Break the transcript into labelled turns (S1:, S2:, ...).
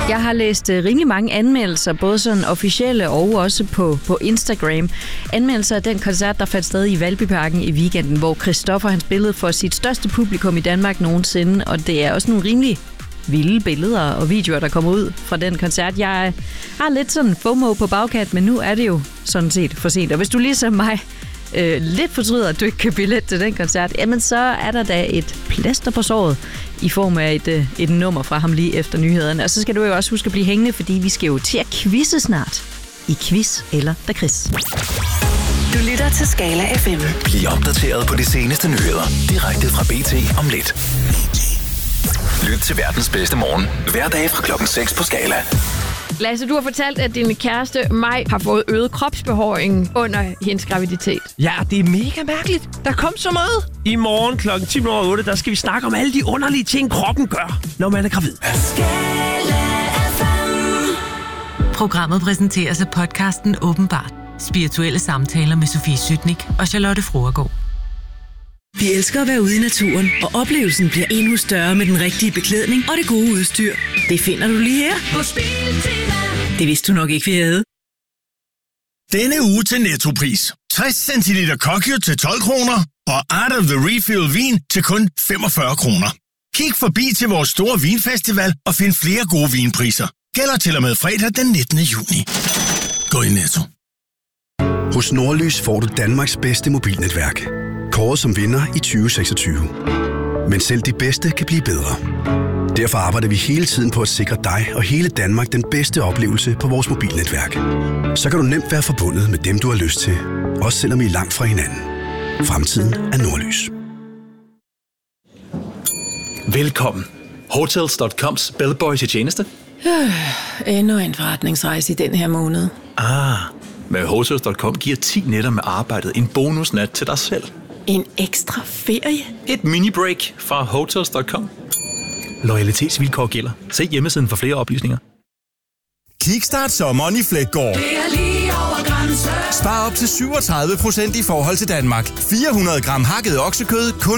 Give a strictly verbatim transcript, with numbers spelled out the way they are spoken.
S1: Jeg har læst uh, rimelig mange anmeldelser, både sådan officielle og også på, på Instagram. Anmeldelser af den koncert, der fandt sted i Valbyparken i weekenden, hvor Christoffer han spillede for sit største publikum i Danmark nogensinde. Og det er også nogle rimelig vilde billeder og videoer, der kommer ud fra den koncert. Jeg har lidt sådan FOMO på bagkant, men nu er det jo sådan set for sent. Og hvis du ligesom mig øh, lidt fortryder, at du ikke kan billet til den koncert, jamen så er der da et plaster på såret i form af et, øh, et nummer fra ham lige efter nyhederne. Og så skal du jo også huske at blive hængende, fordi vi skal jo til at quizze snart i Quiz eller Da Chris.
S2: Du lytter til Skala F M.
S3: Bliv opdateret på de seneste nyheder direkte fra B T om lidt. Lyt til verdens bedste morgen hver dag fra klokken seks på Skala.
S4: Lasse, du har fortalt, at din kæreste Maj har fået øget kropsbehåring under hendes graviditet.
S5: Ja, det er mega mærkeligt. Der kom så meget. I morgen klokken ti over otte, der skal vi snakke om alle de underlige ting, kroppen gør, når man er gravid.
S6: Programmet præsenteres af podcasten Åbenbart. Spirituelle samtaler med Sofie Sytnik og Charlotte Fruergaard.
S7: Vi elsker at være ude i naturen, og oplevelsen bliver endnu større med den rigtige beklædning og det gode udstyr. Det finder du lige her på Biltema. Det vidste du nok ikke, vi havde.
S8: Denne uge til Nettopris. tres centiliter Kokyo til tolv kroner, og Art of the Refill vin til kun femogfyrre kroner. Kig forbi til vores store vinfestival og find flere gode vinpriser. Gælder til og med fredag den nittende juni. Gå i Netto.
S9: Hos Nordlys får du Danmarks bedste mobilnetværk. Kåret som vinder i tyve seksogtyve. Men selv de bedste kan blive bedre. Derfor arbejder vi hele tiden på at sikre dig og hele Danmark den bedste oplevelse på vores mobilnetværk. Så kan du nemt være forbundet med dem, du har lyst til. Også selvom I er langt fra hinanden. Fremtiden er Nordlys.
S10: Velkommen. Hotels punktum coms bellboy til tjeneste.
S11: Øh, endnu en forretningsrejse i den her måned.
S10: Ah, med Hotels punktum com giver ti nætter med arbejdet en bonusnat til dig selv.
S11: En ekstra ferie?
S10: Et mini-break fra Hotels punktum com. Loyalitetsvilkår gælder. Se hjemmesiden for flere oplysninger.
S8: Kickstart sommeren i Fleggaard.
S12: Det er lige over grænsen.
S8: Spar op til syvogtredive procent i forhold til Danmark. fire hundrede gram hakket oksekød kun